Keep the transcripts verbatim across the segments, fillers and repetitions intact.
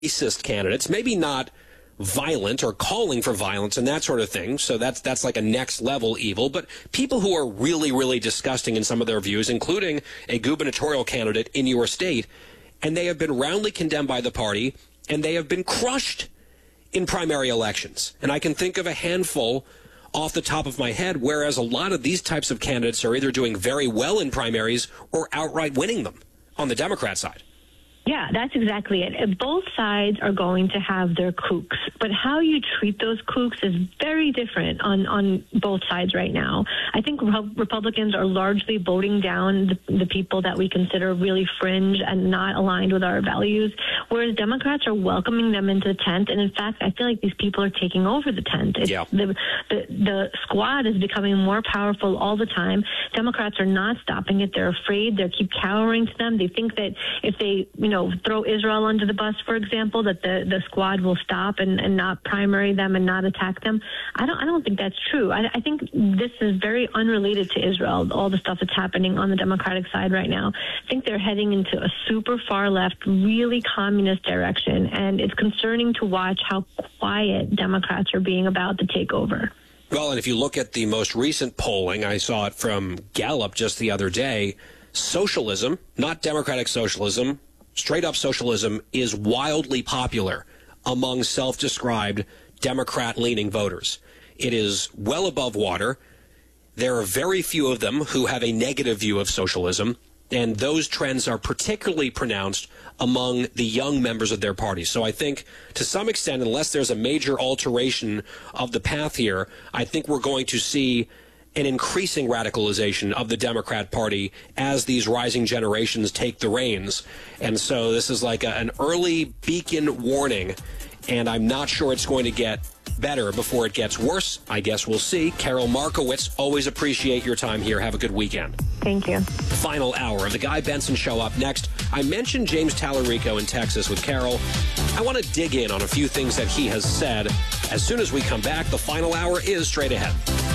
racist candidates, maybe not violent or calling for violence and that sort of thing. So that's that's like a next level evil. But people who are really, really disgusting in some of their views, including a gubernatorial candidate in your state, and they have been roundly condemned by the party, and they have been crushed in primary elections. And I can think of a handful off the top of my head, whereas a lot of these types of candidates are either doing very well in primaries or outright winning them on the Democrat side. Yeah, that's exactly it. Both sides are going to have their kooks, but how you treat those kooks is very different on, on both sides right now. I think Republicans are largely voting down the, the people that we consider really fringe and not aligned with our values, whereas Democrats are welcoming them into the tent. And in fact, I feel like these people are taking over the tent. It's yeah. the, the, the squad is becoming more powerful all the time. Democrats are not stopping it. They're afraid. They keep cowering to them. They think that if they, you know, throw Israel under the bus, for example, that the, the squad will stop and, and not primary them and not attack them. I don't I don't think that's true. I, I think this is very unrelated to Israel, all the stuff that's happening on the Democratic side right now. I think they're heading into a super far left, really communist direction, and it's concerning to watch how quiet Democrats are being about the takeover. Well, and if you look at the most recent polling, I saw it from Gallup just the other day, socialism, not democratic socialism, straight up socialism, is wildly popular among self-described Democrat-leaning voters. It is well above water. There are very few of them who have a negative view of socialism, and those trends are particularly pronounced among the young members of their party. So I think, to some extent, unless there's a major alteration of the path here, I think we're going to see an increasing radicalization of the Democrat Party as these rising generations take the reins. And so this is like a, an early beacon warning, and I'm not sure it's going to get better before it gets worse. I guess we'll see. Carol Markowitz, always appreciate your time here. Have a good weekend. Thank you. Final hour of the Guy Benson Show up next. I mentioned James Tallarico in Texas with Carol. I want to dig in on a few things that he has said. As soon as we come back, the final hour is straight ahead.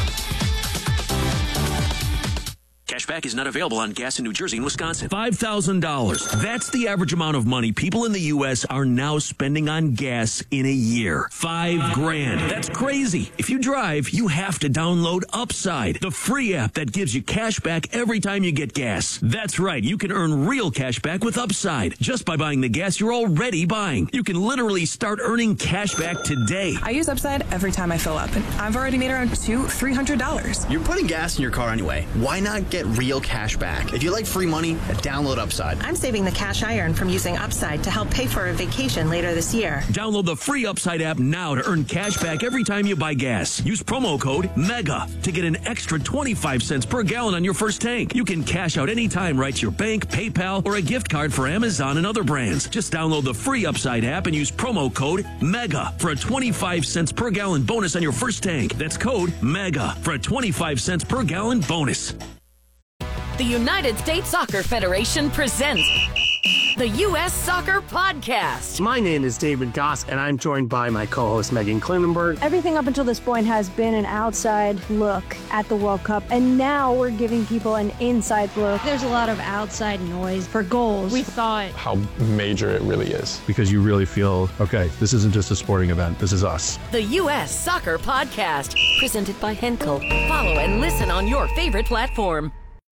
Cashback is not available on gas in New Jersey and Wisconsin. five thousand dollars. That's the average amount of money people in the U S are now spending on gas in a year. Five grand. That's crazy. If you drive, you have to download Upside, the free app that gives you cash back every time you get gas. That's right. You can earn real cash back with Upside just by buying the gas you're already buying. You can literally start earning cash back today. I use Upside every time I fill up, and I've already made around two, three hundred dollars. You're putting gas in your car anyway. Why not get real cash back? If you like free money, download Upside. I'm saving the cash I earn from using Upside to help pay for a vacation later this year. Download the free Upside app now to earn cash back every time you buy gas. Use promo code MEGA to get an extra twenty-five cents per gallon on your first tank. You can cash out anytime right to your bank, PayPal, or a gift card for Amazon and other brands. Just download the free Upside app and use promo code MEGA for a twenty-five cents per gallon bonus on your first tank. That's code MEGA for a twenty-five cents per gallon bonus. The United States Soccer Federation presents the U S Soccer Podcast. My name is David Goss, and I'm joined by my co-host Megan Klinenberg. Everything up until this point has been an outside look at the World Cup, and now we're giving people an inside look. There's a lot of outside noise for goals. We thought how major it really is. Because you really feel, okay, this isn't just a sporting event, this is us. The U S Soccer Podcast, presented by Henkel. Follow and listen on your favorite platform.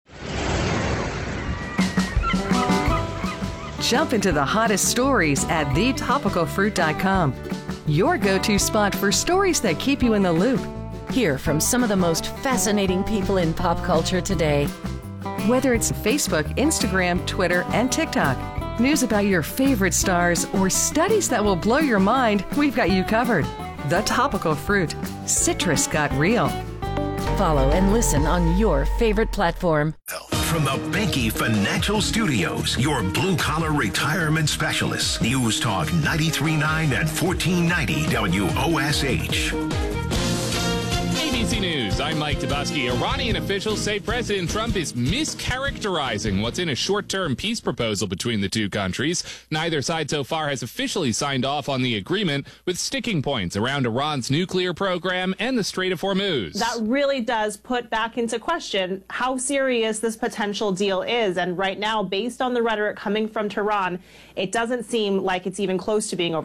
Jump into the hottest stories at the topical fruit dot com. Your go-to spot for stories that keep you in the loop. Hear from some of the most fascinating people in pop culture today. Whether it's Facebook, Instagram, Twitter, and TikTok, news about your favorite stars, or studies that will blow your mind, we've got you covered. The Topical Fruit. Citrus got real. Follow and listen on your favorite platform. From the Banky Financial Studios, your blue-collar retirement specialist. News Talk ninety-three point nine and fourteen ninety W O S H. A B C News, I'm Mike Tabusky. Iranian officials say President Trump is mischaracterizing what's in a short-term peace proposal between the two countries. Neither side so far has officially signed off on the agreement, with sticking points around Iran's nuclear program and the Strait of Hormuz. That really does put back into question how serious this potential deal is. And right now, based on the rhetoric coming from Tehran, it doesn't seem like it's even close to being over